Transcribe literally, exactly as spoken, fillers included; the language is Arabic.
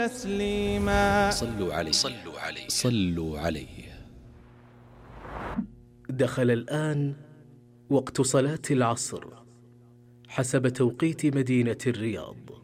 تسليما. صلوا عليه صلوا عليه صلوا عليه. دخل الآن وقت صلاة العصر حسب توقيت مدينة الرياض.